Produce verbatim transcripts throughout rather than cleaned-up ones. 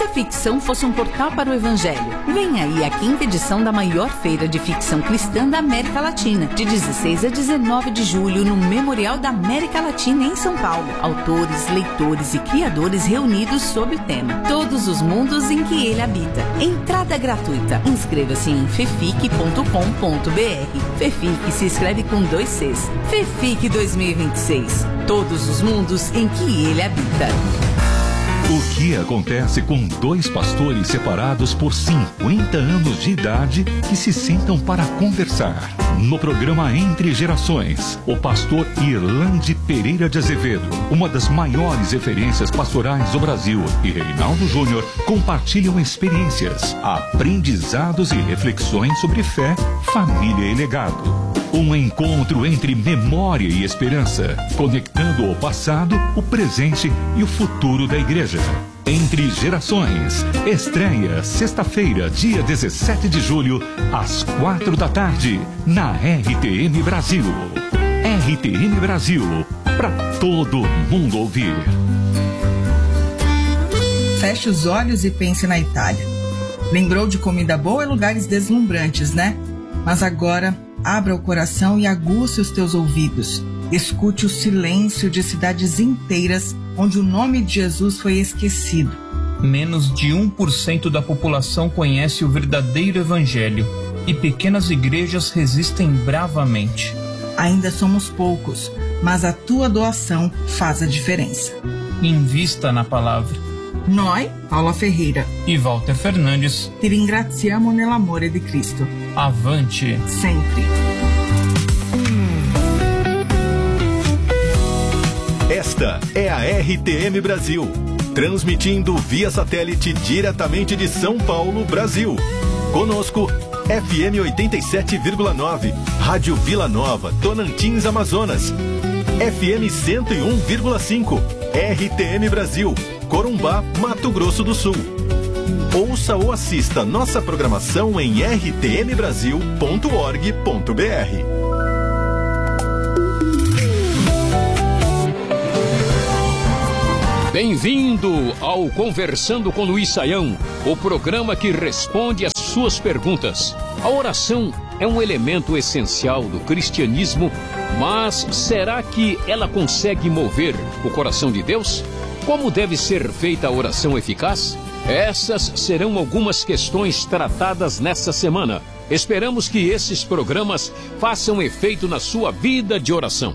se a ficção fosse um portal para o Evangelho? Vem aí a quinta edição da maior feira de ficção cristã da América Latina, de dezesseis a dezenove de julho, no Memorial da América Latina, em São Paulo. Autores, leitores e criadores reunidos sob o tema Todos os Mundos em que Ele Habita. Entrada gratuita. Inscreva-se em fefic ponto com ponto br. Fefic se escreve com dois Cs. Fefic dois mil e vinte e seis. Todos os mundos em que Ele habita. O que acontece com dois pastores separados por cinquenta anos de idade que se sentam para conversar? No programa Entre Gerações, o pastor Irlande Pereira de Azevedo, uma das maiores referências pastorais do Brasil, e Reinaldo Júnior compartilham experiências, aprendizados e reflexões sobre fé, família e legado. Um encontro entre memória e esperança, conectando o passado, o presente e o futuro da igreja. Entre Gerações, estreia sexta-feira, dia dezessete de julho, às quatro da tarde, na R T M Brasil. R T M Brasil, para todo mundo ouvir. Feche os olhos e pense na Itália. Lembrou de comida boa e lugares deslumbrantes, né? Mas agora, abra o coração e aguce os teus ouvidos. Escute o silêncio de cidades inteiras onde o nome de Jesus foi esquecido. Menos de um por cento da população conhece o verdadeiro evangelho e pequenas igrejas resistem bravamente. Ainda somos poucos, mas a tua doação faz a diferença. Invista na palavra. Noi, Paula Ferreira e Walter Fernandes, ti ringraziamo nell'amore di Cristo. Avante sempre. Esta é a R T M Brasil, transmitindo via satélite diretamente de São Paulo, Brasil. Conosco, F M oitenta e sete vírgula nove, Rádio Vila Nova, Tocantins, Amazonas. F M cento e um vírgula cinco, R T M Brasil, Corumbá, Mato Grosso do Sul. Ouça ou assista nossa programação em r t m brasil ponto org ponto b r. Bem-vindo ao Conversando com Luiz Saião, o programa que responde às suas perguntas. A oração é um elemento essencial do cristianismo, mas será que ela consegue mover o coração de Deus? Como deve ser feita a oração eficaz? Essas serão algumas questões tratadas nesta semana. Esperamos que esses programas façam efeito na sua vida de oração.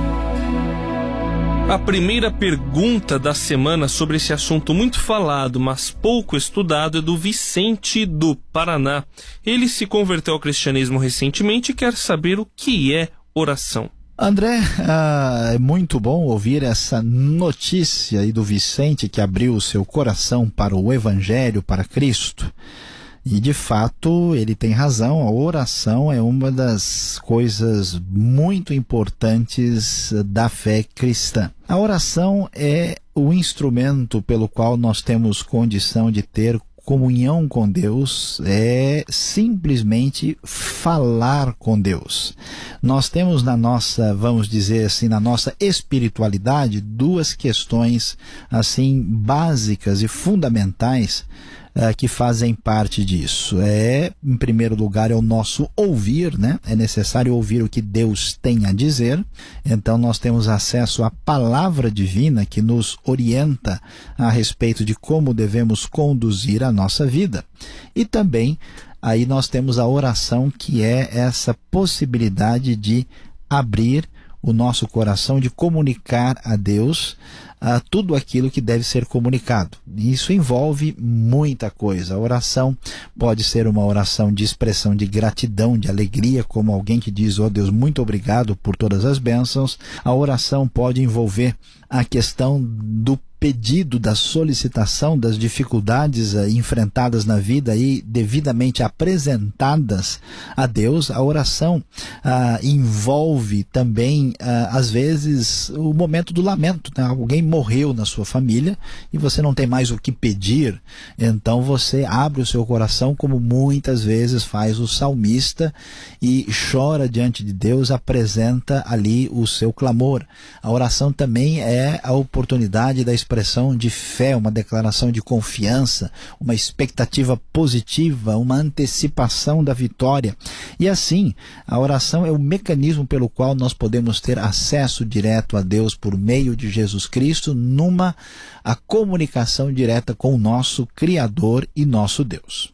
A primeira pergunta da semana sobre esse assunto muito falado, mas pouco estudado, é do Vicente do Paraná. Ele se converteu ao cristianismo recentemente e quer saber o que é oração. André, ah, é muito bom ouvir essa notícia aí do Vicente, que abriu o seu coração para o Evangelho, para Cristo. E de fato ele tem razão, a oração é uma das coisas muito importantes da fé cristã. A oração é o instrumento pelo qual nós temos condição de ter comunhão com Deus, é simplesmente falar com Deus. Nós temos na nossa, vamos dizer assim, na nossa espiritualidade, duas questões assim básicas e fundamentais Uh, que fazem parte disso. É, em primeiro lugar, é o nosso ouvir, né? É necessário ouvir o que Deus tem a dizer. Então nós temos acesso à palavra divina que nos orienta a respeito de como devemos conduzir a nossa vida. E também aí nós temos a oração, que é essa possibilidade de abrir o nosso coração, de comunicar a Deus uh, tudo aquilo que deve ser comunicado. Isso envolve muita coisa. A oração pode ser uma oração de expressão de gratidão, de alegria, como alguém que diz: ó Deus, muito obrigado por todas as bênçãos. A oração pode envolver a questão do pedido, da solicitação, das dificuldades uh, enfrentadas na vida e devidamente apresentadas a Deus. A oração uh, envolve também, uh, às vezes, o momento do lamento, né? Alguém morreu na sua família e você não tem mais o que pedir, então você abre o seu coração, como muitas vezes faz o salmista, e chora diante de Deus, apresenta ali o seu clamor. A oração também é a oportunidade da expressão expressão de fé, uma declaração de confiança, uma expectativa positiva, uma antecipação da vitória. E assim, a oração é o mecanismo pelo qual nós podemos ter acesso direto a Deus por meio de Jesus Cristo, numa a comunicação direta com o nosso Criador e nosso Deus.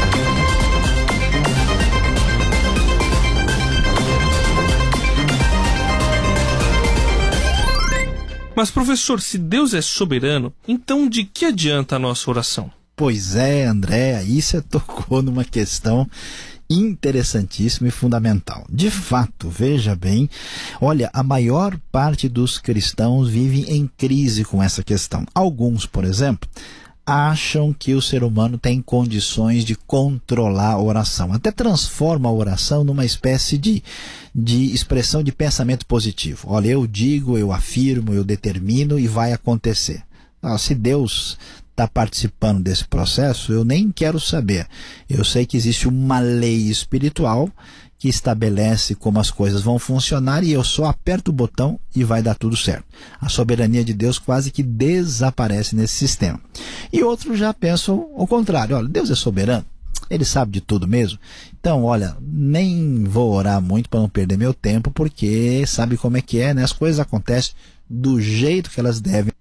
Mas, professor, se Deus é soberano, então de que adianta a nossa oração? Pois é, André, aí você tocou numa questão interessantíssima e fundamental. De fato, veja bem, olha, a maior parte dos cristãos vive em crise com essa questão. Alguns, por exemplo, acham que o ser humano tem condições de controlar a oração. Até transforma a oração numa espécie de, de expressão de pensamento positivo. Olha, eu digo, eu afirmo, eu determino e vai acontecer. Ah, se Deus está participando desse processo, eu nem quero saber. Eu sei que existe uma lei espiritual que estabelece como as coisas vão funcionar e eu só aperto o botão e vai dar tudo certo. A soberania de Deus quase que desaparece nesse sistema. E outros já pensam o contrário. Olha, Deus é soberano, Ele sabe de tudo mesmo. Então, olha, nem vou orar muito para não perder meu tempo, porque sabe como é que é, né? As coisas acontecem do jeito que elas devem.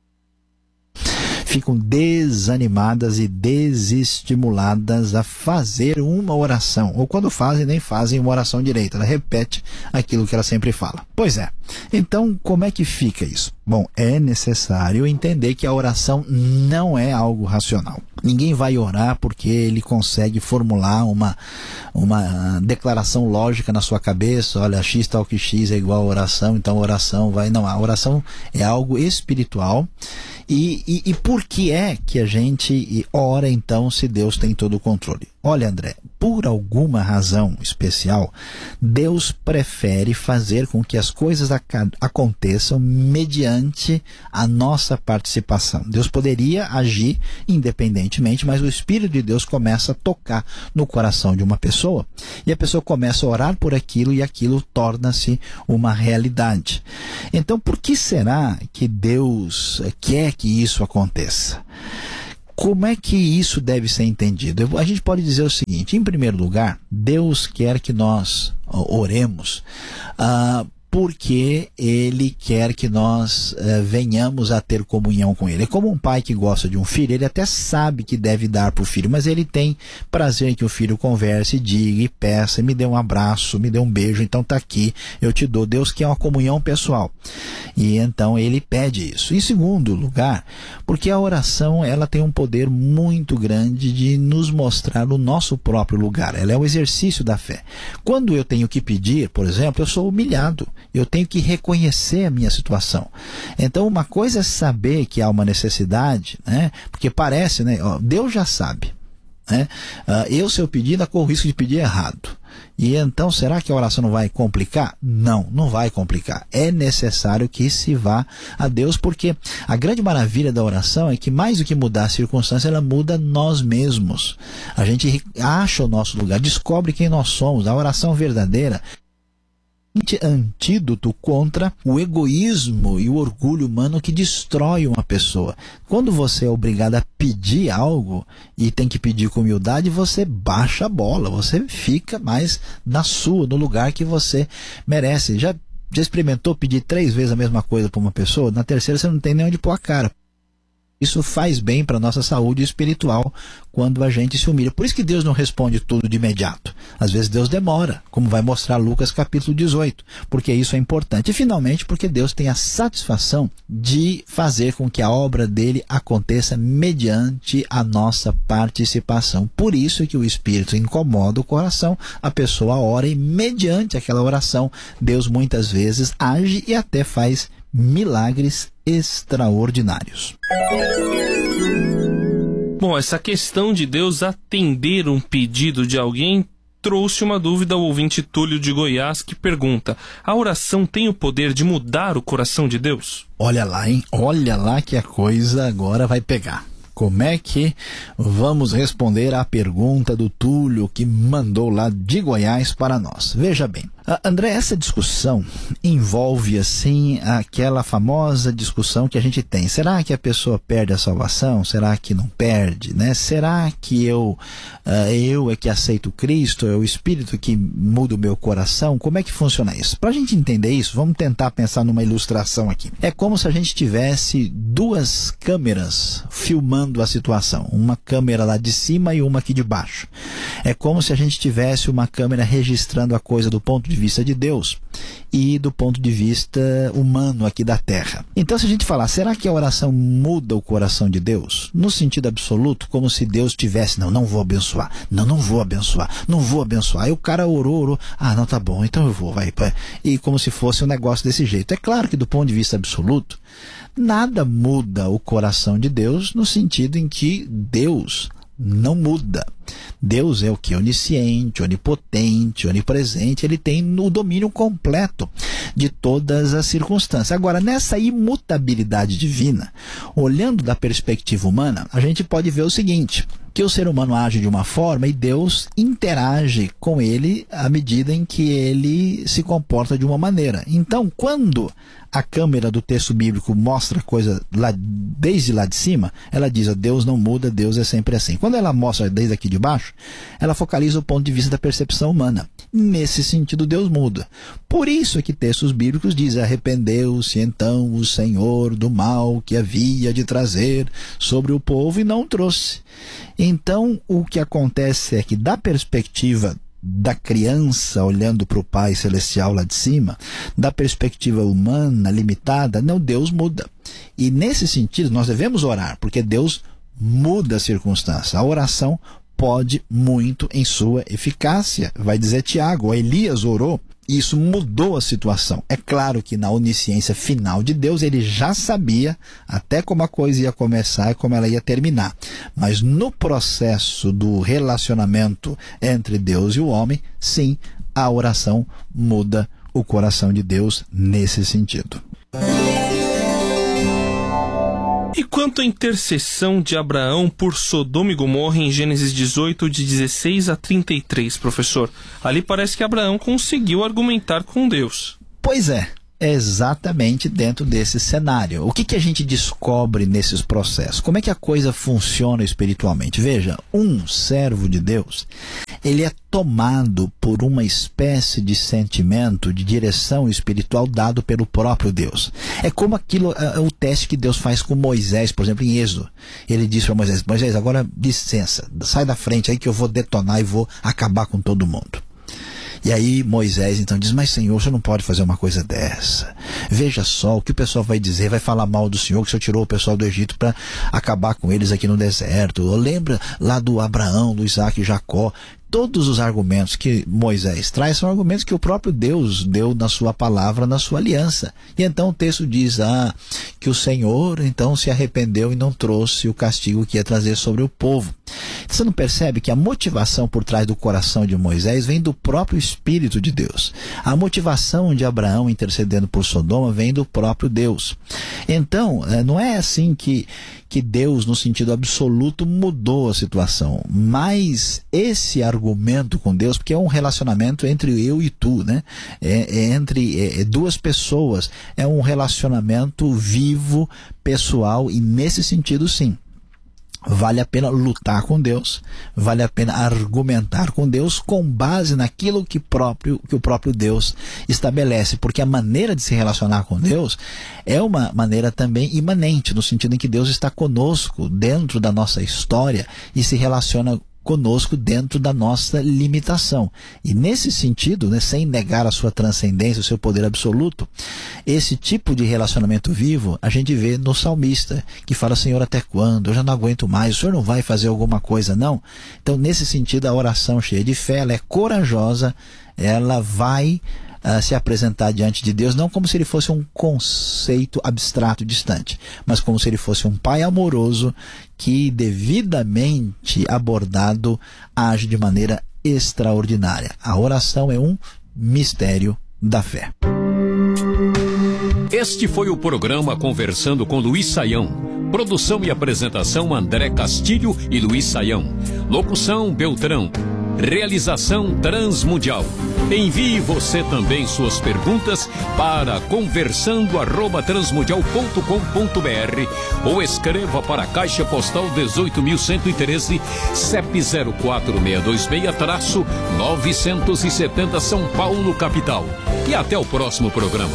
Ficam desanimadas e desestimuladas a fazer uma oração. Ou quando fazem, nem fazem uma oração direita. Ela repete aquilo que ela sempre fala. Pois é. Então, como é que fica isso? Bom, é necessário entender que a oração não é algo racional. Ninguém vai orar porque ele consegue formular uma, uma declaração lógica na sua cabeça. Olha, X tal que X é igual a oração, então a oração vai... Não, a oração é algo espiritual. E, e, e por que é que a gente ora então se Deus tem todo o controle? Olha, André, por alguma razão especial, Deus prefere fazer com que as coisas aconteçam mediante a nossa participação. Deus poderia agir independentemente, mas o Espírito de Deus começa a tocar no coração de uma pessoa e a pessoa começa a orar por aquilo e aquilo torna-se uma realidade. Então, por que será que Deus quer que isso aconteça? Como é que isso deve ser entendido? A gente pode dizer o seguinte: em primeiro lugar, Deus quer que nós oremos uh, porque Ele quer que nós uh, venhamos a ter comunhão com Ele. É como um pai que gosta de um filho, ele até sabe que deve dar para o filho, mas ele tem prazer em que o filho converse, diga e peça, me dê um abraço, me dê um beijo, então está aqui, eu te dou. Deus quer uma comunhão pessoal. E então ele pede isso. Em segundo lugar, porque a oração ela tem um poder muito grande de nos mostrar o nosso próprio lugar. Ela é um exercício da fé. Quando eu tenho que pedir, por exemplo, eu sou humilhado. Eu tenho que reconhecer a minha situação. Então, uma coisa é saber que há uma necessidade, né? Porque parece, né? Ó, Deus já sabe. Né? Uh, eu, se eu pedir, ainda corro o risco de pedir errado. E então, será que a oração não vai complicar? Não, não vai complicar. É necessário que se vá a Deus, porque a grande maravilha da oração é que mais do que mudar a circunstância, ela muda nós mesmos. A gente acha o nosso lugar, descobre quem nós somos. A oração verdadeira antídoto contra o egoísmo e o orgulho humano que destrói uma pessoa. Quando você é obrigado a pedir algo e tem que pedir com humildade, você baixa a bola, você fica mais na sua, no lugar que você merece. Já, já experimentou pedir três vezes a mesma coisa para uma pessoa? Na terceira você não tem nem onde pôr a cara. Isso faz bem para a nossa saúde espiritual quando a gente se humilha. Por isso que Deus não responde tudo de imediato. Às vezes Deus demora, como vai mostrar Lucas capítulo dezoito, porque isso é importante. E finalmente porque Deus tem a satisfação de fazer com que a obra dele aconteça mediante a nossa participação. Por isso que o Espírito incomoda o coração, a pessoa ora e mediante aquela oração Deus muitas vezes age e até faz milagres extraordinários. Bom, essa questão de Deus atender um pedido de alguém trouxe uma dúvida ao ouvinte Túlio de Goiás, que pergunta: a oração tem o poder de mudar o coração de Deus? Olha lá, hein? Olha lá que a coisa agora vai pegar. Como é que vamos responder à pergunta do Túlio, que mandou lá de Goiás para nós? Veja bem, Uh, André, essa discussão envolve, assim, aquela famosa discussão que a gente tem. Será que a pessoa perde a salvação? Será que não perde, né? Será que eu, uh, eu é que aceito Cristo? É o Espírito que muda o meu coração? Como é que funciona isso? Para a gente entender isso, vamos tentar pensar numa ilustração aqui. É como se a gente tivesse duas câmeras filmando a situação. Uma câmera lá de cima e uma aqui de baixo. É como se a gente tivesse uma câmera registrando a coisa do ponto de vista de Deus e do ponto de vista humano aqui da Terra. Então, se a gente falar, será que a oração muda o coração de Deus? No sentido absoluto, como se Deus tivesse, não, não vou abençoar, não, não vou abençoar, não vou abençoar. Aí o cara orou, orou, ah, não, tá bom, então eu vou, vai, vai. E como se fosse um negócio desse jeito. É claro que do ponto de vista absoluto, nada muda o coração de Deus no sentido em que Deus não muda. Deus é o que? Onisciente, onipotente, onipresente, ele tem o domínio completo de todas as circunstâncias. Agora, nessa imutabilidade divina, olhando da perspectiva humana, a gente pode ver o seguinte, que o ser humano age de uma forma e Deus interage com ele à medida em que ele se comporta de uma maneira. Então, quando a câmera do texto bíblico mostra a coisa lá, desde lá de cima, ela diz, ó, Deus não muda, Deus é sempre assim. Quando ela mostra desde aqui de baixo, ela focaliza o ponto de vista da percepção humana. Nesse sentido, Deus muda. Por isso é que textos bíblicos dizem, arrependeu-se então o Senhor do mal que havia de trazer sobre o povo e não trouxe. Então, o que acontece é que, da perspectiva da criança olhando para o Pai Celestial lá de cima, da perspectiva humana limitada, não, Deus muda. E nesse sentido, nós devemos orar, porque Deus muda a circunstância. A oração pode muito em sua eficácia. Vai dizer Tiago, Elias orou, e isso mudou a situação. É claro que na onisciência final de Deus, ele já sabia até como a coisa ia começar e como ela ia terminar. Mas no processo do relacionamento entre Deus e o homem, sim, a oração muda o coração de Deus nesse sentido. E quanto à intercessão de Abraão por Sodoma e Gomorra em Gênesis dezoito, de dezesseis a trinta e três, professor? Ali parece que Abraão conseguiu argumentar com Deus. Pois é, é exatamente dentro desse cenário. O que, que a gente descobre nesses processos? Como é que a coisa funciona espiritualmente? Veja, um servo de Deus, ele é tomado por uma espécie de sentimento de direção espiritual dado pelo próprio Deus. É como aquilo, é, o teste que Deus faz com Moisés, por exemplo, em Êxodo. Ele diz para Moisés, Moisés, agora licença, sai da frente aí que eu vou detonar e vou acabar com todo mundo. E aí Moisés então diz, mas Senhor, você não pode fazer uma coisa dessa. Veja só o que o pessoal vai dizer, vai falar mal do Senhor, que o Senhor tirou o pessoal do Egito para acabar com eles aqui no deserto. Lembra lá do Abraão, do Isaac e Jacó. Todos os argumentos que Moisés traz são argumentos que o próprio Deus deu na sua palavra, na sua aliança. E então o texto diz ah, que o Senhor então se arrependeu e não trouxe o castigo que ia trazer sobre o povo. Você não percebe que a motivação por trás do coração de Moisés vem do próprio Espírito de Deus. A motivação de Abraão intercedendo por Sodoma vem do próprio Deus. Então, não é assim que, que Deus, no sentido absoluto, mudou a situação. Mas esse argumento com Deus, porque é um relacionamento entre eu e tu, né? É, é entre é, é duas pessoas. É um relacionamento vivo, pessoal, e nesse sentido, sim. Vale a pena lutar com Deus, vale a pena argumentar com Deus com base naquilo que, próprio, que o próprio Deus estabelece, porque a maneira de se relacionar com Deus é uma maneira também imanente, no sentido em que Deus está conosco dentro da nossa história e se relaciona conosco dentro da nossa limitação. E nesse sentido, né, sem negar a sua transcendência, o seu poder absoluto, esse tipo de relacionamento vivo a gente vê no salmista, que fala, Senhor, até quando? Eu já não aguento mais, o Senhor não vai fazer alguma coisa, não? Então, nesse sentido, a oração cheia de fé, ela é corajosa, ela vai Uh, se apresentar diante de Deus, não como se ele fosse um conceito abstrato distante, mas como se ele fosse um pai amoroso que, devidamente abordado, age de maneira extraordinária. A oração é um mistério da fé. Este foi o programa Conversando com Luiz Saião. Produção e apresentação André Castilho e Luiz Saião. Locução Beltrão. Realização Transmundial. Envie você também suas perguntas para conversando arroba transmundial ponto com ponto br ou escreva para a Caixa Postal dezoito mil cento e treze, C E P zero quatro seis dois seis, novecentos e setenta, São Paulo, capital. E até o próximo programa.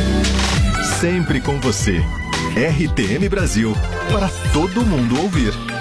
Sempre com você. R T M Brasil, para todo mundo ouvir.